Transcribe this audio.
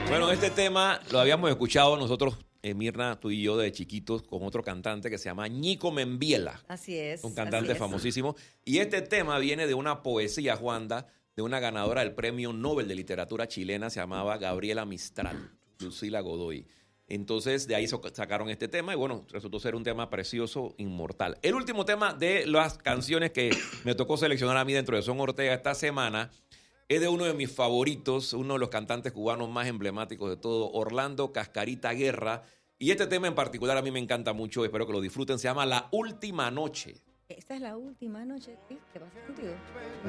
Bueno, este tema lo habíamos escuchado nosotros, Mirna, tú y yo, de chiquitos, con otro cantante que se llama Ñico Membiela. Así es. Un cantante famosísimo. Y este tema viene de una poesía, Juanda, de una ganadora del Premio Nobel de Literatura chilena, se llamaba Gabriela Mistral, Lucila Godoy. Entonces, de ahí sacaron este tema y bueno, resultó ser un tema precioso, inmortal. El último tema de las canciones que me tocó seleccionar a mí dentro de Son Ortega esta semana es de uno de mis favoritos, uno de los cantantes cubanos más emblemáticos de todo, Orlando Cascarita Guerra. Y este tema en particular a mí me encanta mucho, espero que lo disfruten, se llama La Última Noche. Esta es la última noche. ¿Qué pasa contigo?